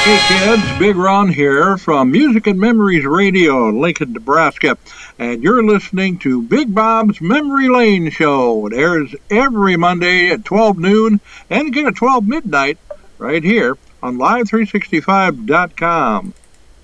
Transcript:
Hey kids, Big Ron here from Music and Memories Radio in Lincoln, Nebraska, and you're listening to Big Bob's Memory Lane Show. It airs every Monday at 12 noon and again at 12 midnight right here on Live365.com.